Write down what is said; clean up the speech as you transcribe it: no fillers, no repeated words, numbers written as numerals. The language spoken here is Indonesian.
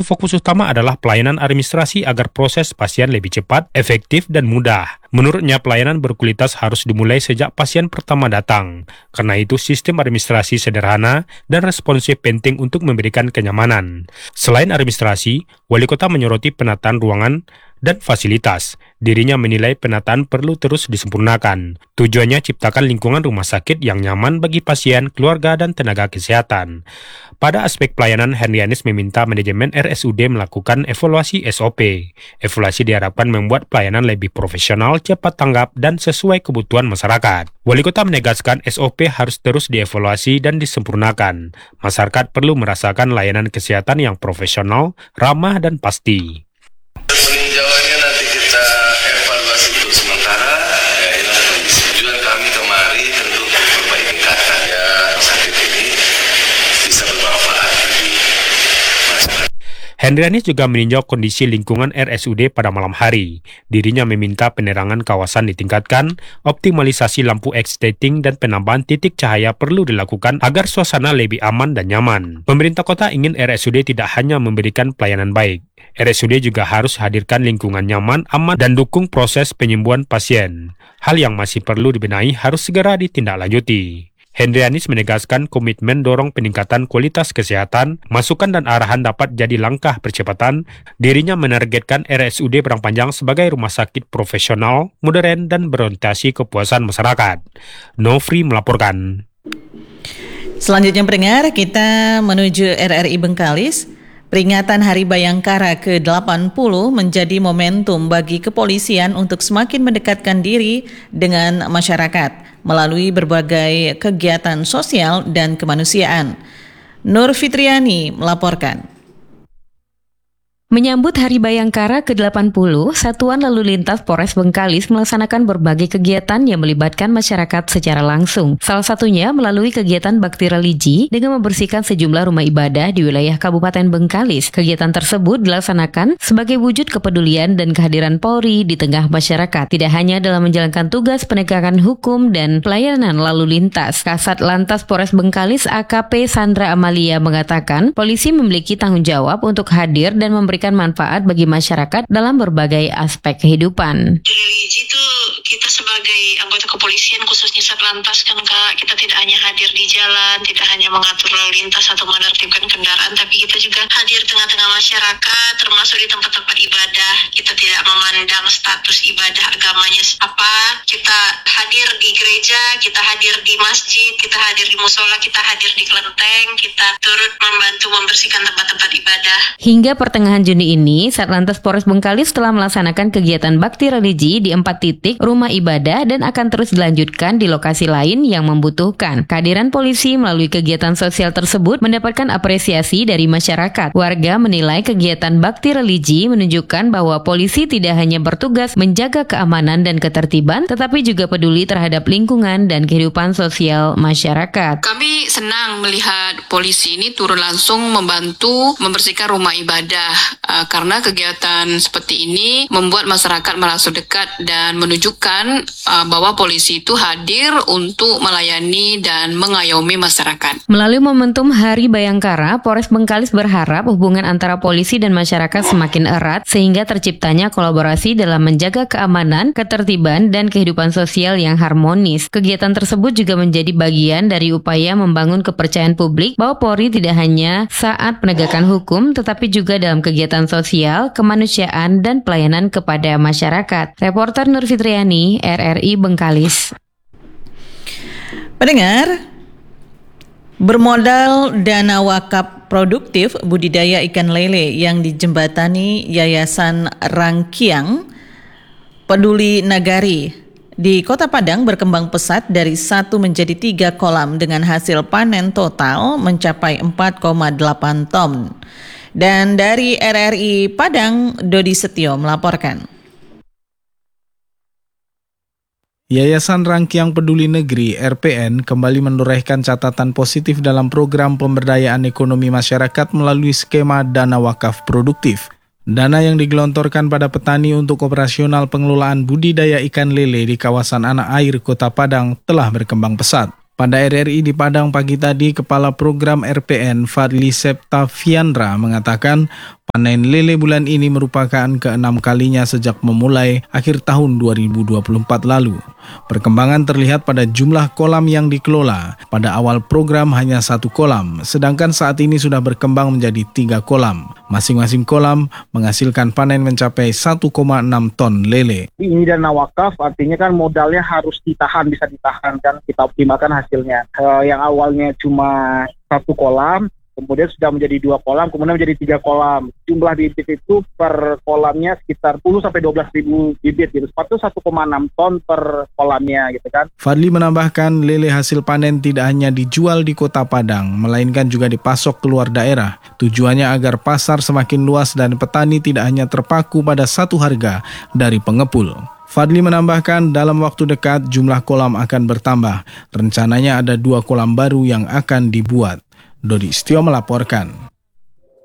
satu fokus utama adalah pelayanan administrasi agar proses pasien lebih cepat, efektif, dan mudah. Menurutnya, pelayanan berkualitas harus dimulai sejak pasien pertama datang. Karena itu, sistem administrasi sederhana dan responsif penting untuk memberikan kenyamanan. Selain administrasi, Wali Kota menyoroti penataan ruangan dan fasilitas. Dirinya menilai penataan perlu terus disempurnakan. Tujuannya ciptakan lingkungan rumah sakit yang nyaman bagi pasien, keluarga, dan tenaga kesehatan. Pada aspek pelayanan, Hendrianis meminta manajemen RSUD melakukan evaluasi SOP. Evaluasi diharapkan membuat pelayanan lebih profesional, cepat tanggap, dan sesuai kebutuhan masyarakat. Wali Kota menegaskan SOP harus terus dievaluasi dan disempurnakan. Masyarakat perlu merasakan layanan kesehatan yang profesional, ramah, dan pasti. Peninjauannya nanti kita evaluasi untuk sementara. Inilah tujuan kami kemari tentu untuk memperbaiki katanya sakit ini bisa bermanfaat bagi masyarakat. Hendrianis juga meninjau kondisi lingkungan RSUD pada malam hari. Dirinya meminta penerangan kawasan ditingkatkan, optimalisasi lampu exciting dan penambahan titik cahaya perlu dilakukan agar suasana lebih aman dan nyaman. Pemerintah kota ingin RSUD tidak hanya memberikan pelayanan baik. RSUD juga harus hadirkan lingkungan nyaman, aman, dan dukung proses penyembuhan pasien. Hal yang masih perlu dibenahi harus segera ditindaklanjuti. Hendrianis menegaskan komitmen dorong peningkatan kualitas kesehatan, masukan dan arahan dapat jadi langkah percepatan. Dirinya menargetkan RSUD Padang Panjang sebagai rumah sakit profesional, modern, dan berorientasi kepuasan masyarakat. Nofri melaporkan. Selanjutnya pendengar, kita menuju RRI Bengkalis. Peringatan Hari Bayangkara ke-80 menjadi momentum bagi kepolisian untuk semakin mendekatkan diri dengan masyarakat melalui berbagai kegiatan sosial dan kemanusiaan. Nur Fitriani melaporkan. Menyambut Hari Bayangkara ke-80, Satuan Lalu Lintas Polres Bengkalis melaksanakan berbagai kegiatan yang melibatkan masyarakat secara langsung. Salah satunya melalui kegiatan bakti religi dengan membersihkan sejumlah rumah ibadah di wilayah Kabupaten Bengkalis. Kegiatan tersebut dilaksanakan sebagai wujud kepedulian dan kehadiran Polri di tengah masyarakat, tidak hanya dalam menjalankan tugas penegakan hukum dan pelayanan lalu lintas. Kasat Lantas Polres Bengkalis AKP Sandra Amalia mengatakan, polisi memiliki tanggung jawab untuk hadir dan memberikan manfaat bagi masyarakat dalam berbagai aspek kehidupan. Religi itu kita sebagai anggota kepolisian khususnya Satlantas kan Kak, kita tidak hanya hadir di jalan, tidak hanya mengatur lalu lintas atau menertibkan kendaraan, tapi kita juga hadir tengah-tengah masyarakat, termasuk di tempat-tempat ibadah. Kita tidak memandang status ibadah agamanya apa, kita hadir di gereja, kita hadir di masjid, kita hadir di musola, kita hadir di kelenteng, kita turut membantu membersihkan tempat-tempat ibadah. Hingga pertengahan Juni ini, Satlantas Polres Bengkalis telah melaksanakan kegiatan bakti religi di 4 titik rumah ibadah dan akan terus dilanjutkan di lokasi lain yang membutuhkan. Kehadiran polisi melalui kegiatan sosial tersebut mendapatkan apresiasi dari masyarakat. Warga menilai kegiatan bakti religi menunjukkan bahwa polisi tidak hanya bertugas menjaga keamanan dan ketertiban, tetapi juga peduli terhadap lingkungan dan kehidupan sosial masyarakat. Kami senang melihat polisi ini turun langsung membantu membersihkan rumah ibadah. Karena kegiatan seperti ini membuat masyarakat merasa dekat dan menunjukkan bahwa polisi itu hadir untuk melayani dan mengayomi masyarakat. Melalui momentum Hari Bayangkara, Polres Bengkalis berharap hubungan antara polisi dan masyarakat semakin erat sehingga terciptanya kolaborasi dalam menjaga keamanan, ketertiban, dan kehidupan sosial yang harmonis. Kegiatan tersebut juga menjadi bagian dari upaya membangun kepercayaan publik bahwa Polri tidak hanya saat penegakan hukum, tetapi juga dalam kegiatan sosial, kemanusiaan, dan pelayanan kepada masyarakat. Reporter Nur Fitriani, RRI Bengkalis. Pendengar, bermodal dana wakaf produktif budidaya ikan lele yang dijembatani Yayasan Rangkiang Peduli Nagari di Kota Padang berkembang pesat dari 1 menjadi 3 kolam dengan hasil panen total mencapai 4,8 ton. Dan dari RRI Padang, Dodi Setio melaporkan. Yayasan Rangkiang Peduli Negeri (RPN) kembali menorehkan catatan positif dalam program pemberdayaan ekonomi masyarakat melalui skema dana wakaf produktif. Dana yang digelontorkan pada petani untuk operasional pengelolaan budidaya ikan lele di kawasan Anak Air Kota Padang telah berkembang pesat. Pada RRI di Padang pagi tadi, Kepala Program RPN Fadli Septaviandra mengatakan Panen lele bulan ini merupakan ke-6 kalinya sejak memulai akhir tahun 2024 lalu. Perkembangan terlihat pada jumlah kolam yang dikelola. Pada awal program hanya 1 kolam, sedangkan saat ini sudah berkembang menjadi 3 kolam. Masing-masing kolam menghasilkan panen mencapai 1,6 ton lele. Ini dana wakaf, artinya kan modalnya harus ditahan, bisa ditahan dan kita optimalkan hasilnya. Yang awalnya cuma 1 kolam, kemudian sudah menjadi 2 kolam, kemudian menjadi 3 kolam. Jumlah bibit itu per kolamnya sekitar 10-12 ribu bibit gitu. Sepatu 1,6 ton per kolamnya gitu kan. Fadli menambahkan lele hasil panen tidak hanya dijual di Kota Padang, melainkan juga dipasok keluar daerah. Tujuannya agar pasar semakin luas dan petani tidak hanya terpaku pada satu harga dari pengepul. Fadli menambahkan dalam waktu dekat jumlah kolam akan bertambah. Rencananya ada 2 kolam baru yang akan dibuat. Dodi Setio melaporkan.